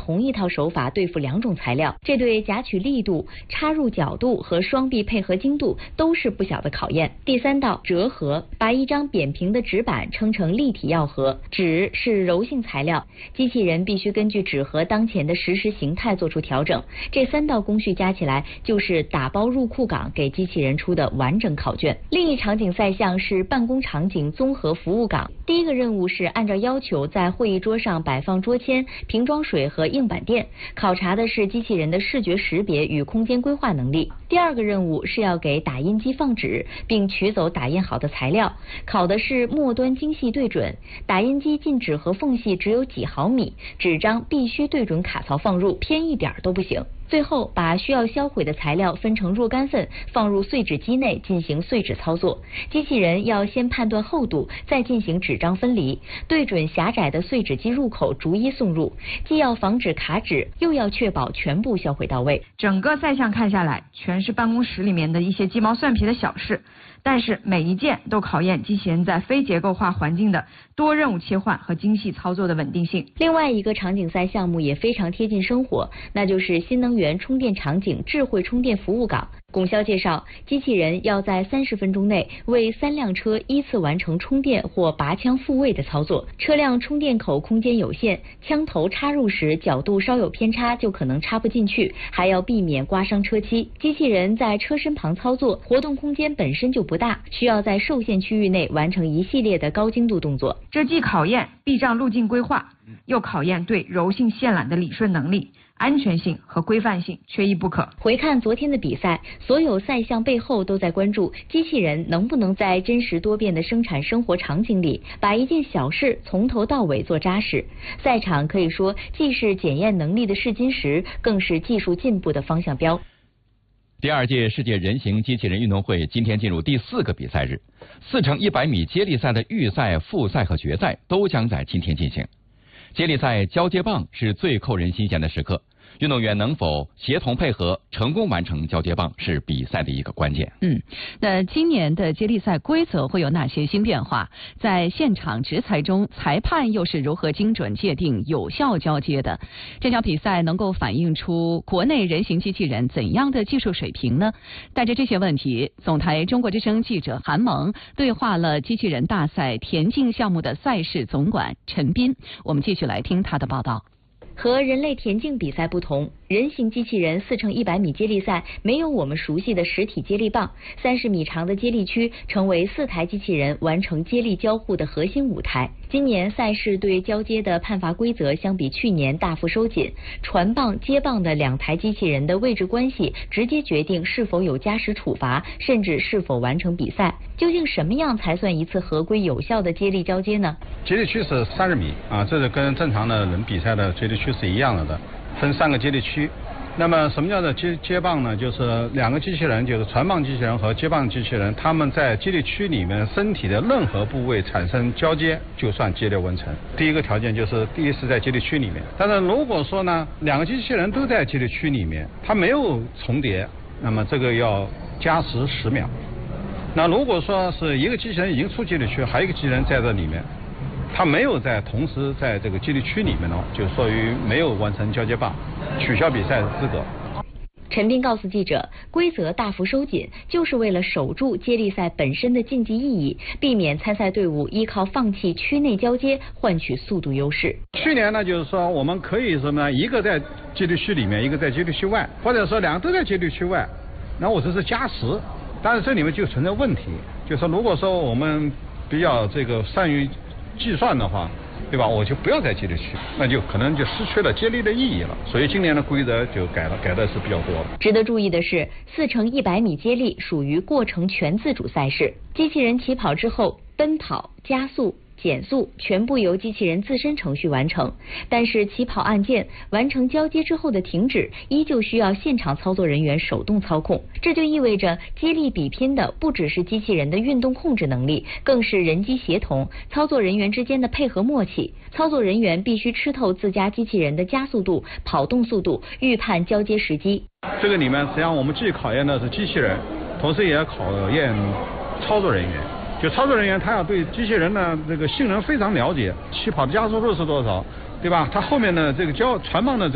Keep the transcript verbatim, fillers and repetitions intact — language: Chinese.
同一套手法对付两种材料，这对夹取力度、插入角度和双臂配合精度都是不小的考验。第三道折合，把一张扁平的纸板撑成立体药盒，纸是柔性材料，机器人必须根据纸盒当前的实时形态做出调整。这三道工序加起来就是打包入库岗给机器人出的完整考卷。另一场景赛项是办公场景综合服务岗，第一个任务是按照要求在会议桌上摆放桌签、瓶装水和硬板垫，考察的是机器人的视觉识别与空间规划能力。第二个任务是要给打印机放纸，并取走打印好的材料，考的是末端精细对准。打印机进纸盒缝隙只有几毫米，纸张必须对准卡槽放入，偏一点都不行。最后把需要销毁的材料分成若干份，放入碎纸机内进行碎纸操作。机器人要先判断厚度，再进行纸张分离，对准狭窄的碎纸机入口逐一送入，既要防止卡纸，又要确保全部销毁到位。 整个赛项看下来，全是办公室里面的一些鸡毛蒜皮的小事，但是每一件都考验机器人在非结构化环境的多任务切换和精细操作的稳定性。 另外一个场景赛项目也非常贴近生活，那就是新能源充电场景智慧充电服务岗。龚潇介绍，机器人要在三十分钟内为三辆车依次完成充电或拔枪复位的操作。车辆充电口空间有限，枪头插入时角度稍有偏差就可能插不进去，还要避免刮伤车漆。机器人在车身旁操作，活动空间本身就不大，需要在受限区域内完成一系列的高精度动作。 这既考验避障路径规划，又考验对柔性线缆的理顺能力。安全性和规范性缺一不可。 回看昨天的比赛，所有赛项背后都在关注机器人能不能在真实多变的生产生活场景里，把一件小事从头到尾做扎实。赛场可以说既是检验能力的试金石，更是技术进步的方向标。 第二届世界人形机器人运动会今天进入第四个比赛日，四乘一百米接力赛的预赛、复赛和决赛都将在今天进行。接力赛交接棒是最扣人心弦的时刻，运动员能否协同配合成功完成交接棒是比赛的一个关键。 嗯，那今年的接力赛规则会有哪些新变化？在现场直裁中，裁判又是如何精准界定有效交接的？这场比赛能够反映出国内人形机器人怎样的技术水平呢？带着这些问题，总台中国之声记者韩萌对话了机器人大赛田径项目的赛事总管陈斌，我们继续来听他的报道。 和人类田径比赛不同，人形机器人四乘一百米接力赛没有我们熟悉的实体接力棒，三十米长的接力区成为四台机器人完成接力交互的核心舞台。今年赛事对交接的判罚规则相比去年大幅收紧，传棒、接棒的两台机器人的位置关系直接决定是否有加时处罚，甚至是否完成比赛。究竟什么样才算一次合规有效的接力交接呢？ 接力区是三十米啊，这是跟正常的人比赛的接力区是一样的的，分三个接力区。那么什么叫做接接棒呢？就是两个机器人，就是传棒机器人和接棒机器人，他们在接力区里面身体的任何部位产生交接，就算接力完成。第一个条件就是第一是在接力区里面，但是如果说呢，两个机器人都在接力区里面，它没有重叠，那么这个要加时十秒。那如果说是一个机器人已经出接力区，还有一个机器人在这里面，他没有在同时在这个接力区里面呢，就属于没有完成交接棒，取消比赛资格。 陈斌告诉记者，规则大幅收紧，就是为了守住接力赛本身的竞技意义，避免参赛队伍依靠放弃区内交接换取速度优势。 去年呢，就是说我们可以什么呢？一个在接力区里面，一个在接力区外，或者说两个都在接力区外，那我这是加时。但是这里面就存在问题，就是说如果说我们比较这个善于计算的话，对吧？我就不要在接力区，那就可能就失去了接力的意义了。所以今年的规则就改了，改的是比较多的。 值得注意的是，四乘一百米接力属于过程全自主赛事，机器人起跑之后，奔跑、加速、减速全部由机器人自身程序完成，但是起跑按键、完成交接之后的停止依旧需要现场操作人员手动操控。这就意味着接力比拼的不只是机器人的运动控制能力，更是人机协同、操作人员之间的配合默契。操作人员必须吃透自家机器人的加速度、跑动速度，预判交接时机。 这个里面实际上我们既考验的是机器人，同时也要考验操作人员。就操作人员他要对机器人的这个性能非常了解，起跑的加速度是多少，对吧？他后面的这个交传棒的这